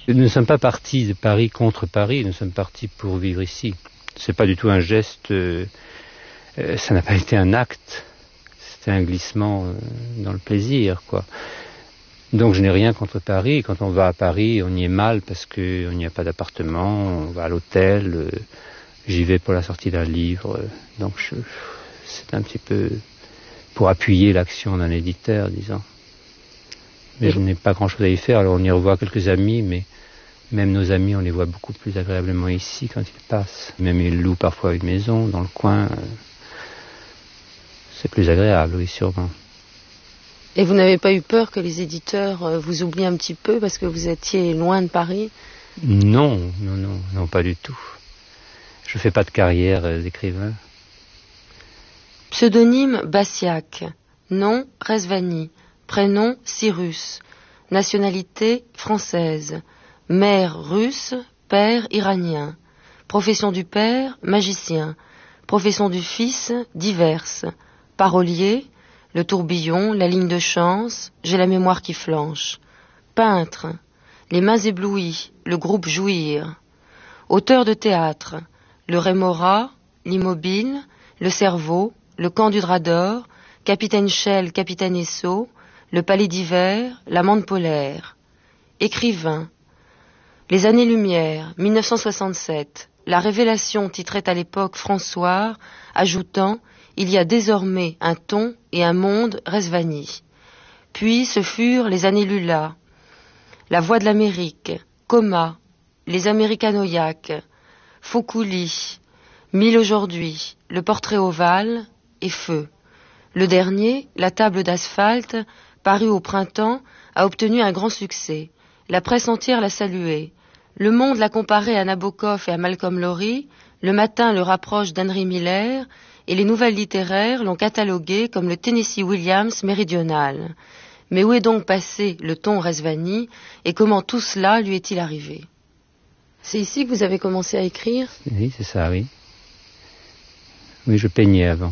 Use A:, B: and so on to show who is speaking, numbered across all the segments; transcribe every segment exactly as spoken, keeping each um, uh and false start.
A: Nous ne sommes pas partis de Paris contre Paris, nous sommes partis pour vivre ici. C'est pas du tout un geste, euh, euh, ça n'a pas été un acte, c'était un glissement euh, dans le plaisir, quoi. Donc je n'ai rien contre Paris. Quand on va à Paris, on y est mal parce qu'il n'y a pas d'appartement, on va à l'hôtel, euh, j'y vais pour la sortie d'un livre. Euh, donc je, c'est un petit peu pour appuyer l'action d'un éditeur, disons. Mais je n'ai pas grand-chose à y faire, alors on y revoit quelques amis, mais même nos amis, on les voit beaucoup plus agréablement ici quand ils passent. Même ils louent parfois une maison dans le coin. Euh, c'est plus agréable, oui, sûrement.
B: Et vous n'avez pas eu peur que les éditeurs vous oublient un petit peu parce que vous étiez loin de Paris?
A: Non, non, non, non, pas du tout. Je ne fais pas de carrière d'écrivain.
B: Pseudonyme Bassiac, nom Rezvani, prénom Cyrus, nationalité française, mère russe, père iranien, profession du père magicien, profession du fils diverses, parolier, le tourbillon, la ligne de chance, j'ai la mémoire qui flanche. Peintre, les mains éblouies, le groupe jouir. Auteur de théâtre, le Rémora, l'immobile, le cerveau, le camp du drap d'or, capitaine Shell, capitaine Esso, le palais d'hiver, l'amande polaire. Écrivain, les années-lumière, mille neuf cent soixante-sept, la révélation titrait à l'époque François, ajoutant il y a désormais un ton et un monde Rezvani. Puis ce furent les années Lula, la voix de l'Amérique, Coma, les Américanoïaques, Foucouli, Mille aujourd'hui, le portrait ovale et Feu. Le dernier, la table d'asphalte, paru au printemps, a obtenu un grand succès. La presse entière l'a salué. Le Monde l'a comparé à Nabokov et à Malcolm Lowry, Le Matin le rapproche d'Henry Miller, et les nouvelles littéraires l'ont catalogué comme le Tennessee Williams méridional. Mais où est donc passé le ton Rezvani et comment tout cela lui est-il arrivé? C'est ici que vous avez commencé à écrire?
A: Oui, c'est ça, oui. Oui, je peignais avant.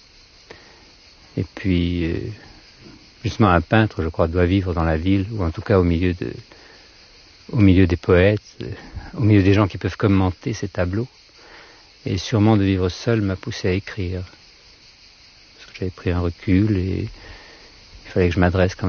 A: Et puis, euh, justement, un peintre, je crois, doit vivre dans la ville, ou en tout cas au milieu de, au milieu des poètes, euh, au milieu des gens qui peuvent commenter ces tableaux. Et sûrement de vivre seul m'a poussé à écrire. Parce que j'avais pris un recul et il fallait que je m'adresse quand même